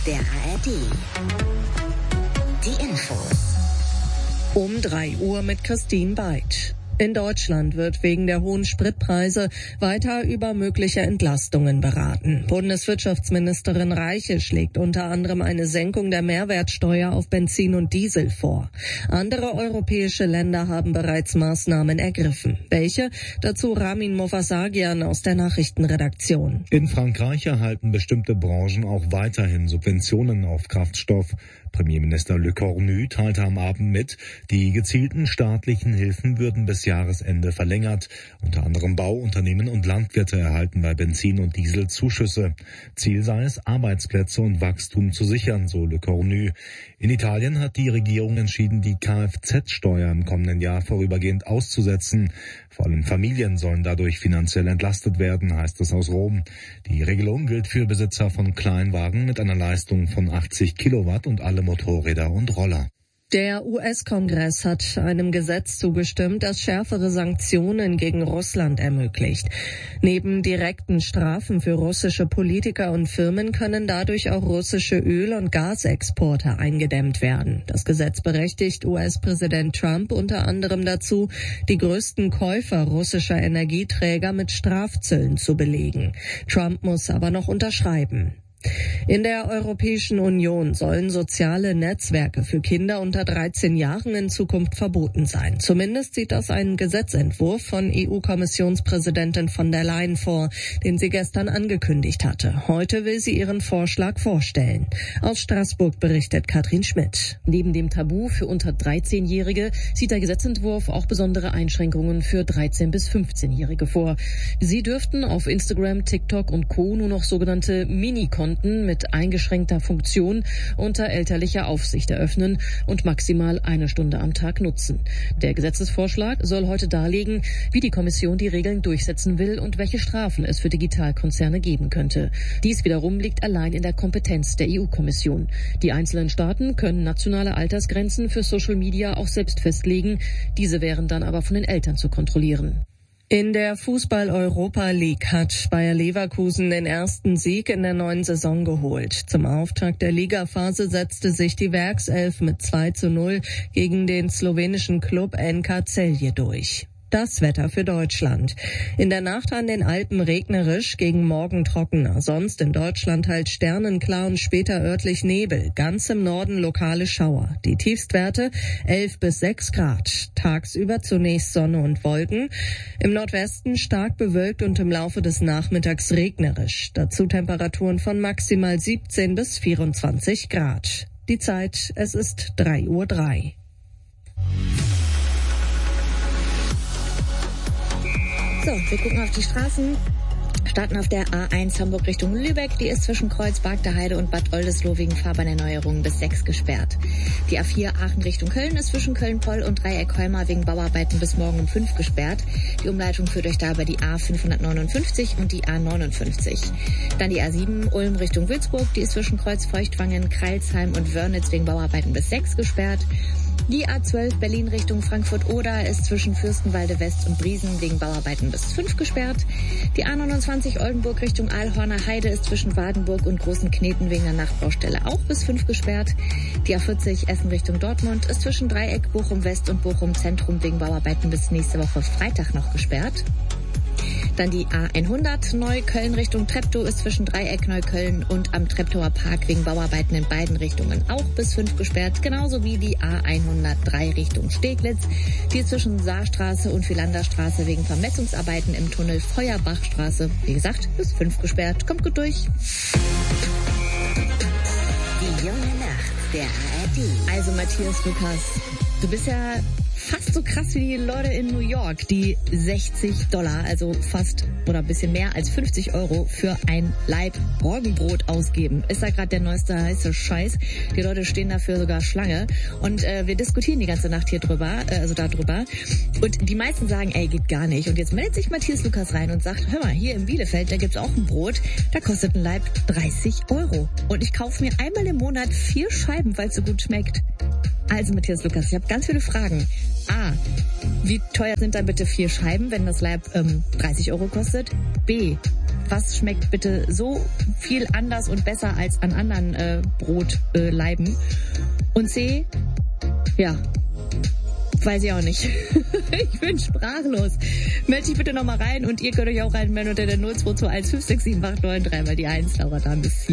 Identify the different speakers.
Speaker 1: der ARD. Die Infos.
Speaker 2: Um 3 Uhr mit Christine Beid. In Deutschland wird wegen der hohen Spritpreise weiter über mögliche Entlastungen beraten. Bundeswirtschaftsministerin Reiche schlägt unter anderem eine Senkung der Mehrwertsteuer auf Benzin und Diesel vor. Andere europäische Länder haben bereits Maßnahmen ergriffen. Welche? Dazu Ramin Movasagian aus der Nachrichtenredaktion.
Speaker 3: In Frankreich erhalten bestimmte Branchen auch weiterhin Subventionen auf Kraftstoff. Premierminister Le Cornu teilte am Abend mit, die gezielten staatlichen Hilfen würden bis Jahresende verlängert. Unter anderem Bauunternehmen und Landwirte erhalten bei Benzin und Diesel Zuschüsse. Ziel sei es, Arbeitsplätze und Wachstum zu sichern, so Le Cornu. In Italien hat die Regierung entschieden, die Kfz-Steuer im kommenden Jahr vorübergehend auszusetzen. Vor allem Familien sollen dadurch finanziell entlastet werden, heißt es aus Rom. Die Regelung gilt für Besitzer von Kleinwagen mit einer Leistung von 80 Kilowatt und alle Motorräder und Roller.
Speaker 2: Der US-Kongress hat einem Gesetz zugestimmt, das schärfere Sanktionen gegen Russland ermöglicht. Neben direkten Strafen für russische Politiker und Firmen können dadurch auch russische Öl- und Gasexporte eingedämmt werden. Das Gesetz berechtigt US-Präsident Trump unter anderem dazu, die größten Käufer russischer Energieträger mit Strafzöllen zu belegen. Trump muss aber noch unterschreiben. In der Europäischen Union sollen soziale Netzwerke für Kinder unter 13 Jahren in Zukunft verboten sein. Zumindest sieht das ein Gesetzentwurf von EU-Kommissionspräsidentin von der Leyen vor, den sie gestern angekündigt hatte. Heute will sie ihren Vorschlag vorstellen. Aus Straßburg berichtet Katrin Schmidt.
Speaker 4: Neben dem Tabu für unter 13-Jährige sieht der Gesetzentwurf auch besondere Einschränkungen für 13- bis 15-Jährige vor. Sie dürften auf Instagram, TikTok und Co. nur noch sogenannte Mini-Konten mit eingeschränkter Funktion unter elterlicher Aufsicht eröffnen und maximal 1 Stunde am Tag nutzen. Der Gesetzesvorschlag soll heute darlegen, wie die Kommission die Regeln durchsetzen will und welche Strafen es für Digitalkonzerne geben könnte. Dies wiederum liegt allein in der Kompetenz der EU-Kommission. Die einzelnen Staaten können nationale Altersgrenzen für Social Media auch selbst festlegen. Diese wären dann aber von den Eltern zu kontrollieren.
Speaker 2: In der Fußball-Europa League hat Bayer Leverkusen den ersten Sieg in der neuen Saison geholt. Zum Auftakt der Ligaphase setzte sich die Werkself mit 2:0 gegen den slowenischen Klub NK Celje durch. Das Wetter für Deutschland. In der Nacht an den Alpen regnerisch, gegen Morgen trockener. Sonst in Deutschland halt sternenklar und später örtlich Nebel. Ganz im Norden lokale Schauer. Die Tiefstwerte 11 bis 6 Grad. Tagsüber zunächst Sonne und Wolken. Im Nordwesten stark bewölkt und im Laufe des Nachmittags regnerisch. Dazu Temperaturen von maximal 17 bis 24 Grad. Die Zeit, es ist 3:03 Uhr.
Speaker 5: So, wir gucken auf die Straßen. Starten auf der A1 Hamburg Richtung Lübeck. Die ist zwischen Kreuzberg, der Heide und Bad Oldesloe wegen Fahrbahnerneuerung bis 6 gesperrt. Die A4 Aachen Richtung Köln ist zwischen Köln-Poll und Dreieck-Holmer wegen Bauarbeiten bis morgen um 5 gesperrt. Die Umleitung führt euch da über die A559 und die A59. Dann die A7 Ulm Richtung Würzburg. Die ist zwischen Kreuzfeuchtwangen, Kreilsheim und Wörnitz wegen Bauarbeiten bis 6 gesperrt. Die A12 Berlin Richtung Frankfurt-Oder ist zwischen Fürstenwalde West und Briesen wegen Bauarbeiten bis 5 gesperrt. Die A29 Oldenburg Richtung Aalhorner Heide ist zwischen Wadenburg und Großen Kneten wegen der Nachtbaustelle auch bis 5 gesperrt. Die A40 Essen Richtung Dortmund ist zwischen Dreieck Bochum West und Bochum Zentrum wegen Bauarbeiten bis nächste Woche Freitag noch gesperrt. Dann die A100 Neukölln Richtung Treptow ist zwischen Dreieck Neukölln und am Treptower Park wegen Bauarbeiten in beiden Richtungen auch bis 5 gesperrt. Genauso wie die A103 Richtung Steglitz. Die ist zwischen Saarstraße und Philanderstraße wegen Vermessungsarbeiten im Tunnel Feuerbachstraße, wie gesagt, bis 5 gesperrt. Kommt gut durch.
Speaker 1: Die junge Nacht der ARD.
Speaker 5: Also Matthias Lukas, du bist ja fast so krass wie die Leute in New York, die $60, also fast oder ein bisschen mehr als 50 € für ein Laib Roggenbrot ausgeben. Ist da gerade der neueste heiße Scheiß. Die Leute stehen dafür sogar Schlange. Und wir diskutieren die ganze Nacht hier darüber. Und die meisten sagen, ey, geht gar nicht. Und jetzt meldet sich Matthias Lukas rein und sagt, hör mal, hier in Bielefeld, da gibt's auch ein Brot, da kostet ein Laib 30 €. Und ich kaufe mir einmal im Monat 4 Scheiben, weil es so gut schmeckt. Also Matthias Lukas, ich habe ganz viele Fragen. A, wie teuer sind dann bitte 4 Scheiben, wenn das Laib 30 € kostet? B, was schmeckt bitte so viel anders und besser als an anderen Brotleiben? Und C, ja, weiß ich auch nicht. Ich bin sprachlos. Meld dich bitte nochmal rein und ihr könnt euch auch reinmelden unter der 0221 567 893 mal die 1, Laura, dann bis 4.